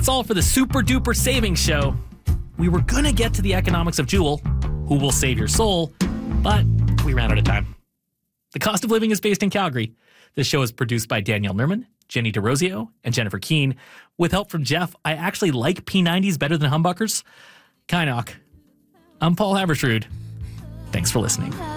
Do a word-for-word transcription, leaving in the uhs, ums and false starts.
That's all for the Super Duper Savings Show. We were going to get to the economics of Juul, who will save your soul, but we ran out of time. The Cost of Living is based in Calgary. This show is produced by Danielle Nerman, Jenny DeRosio, and Jennifer Keane. With help from Jeff, I actually like P nineties better than humbuckers. Kynoch. I'm Paul Habersrud. Thanks for listening.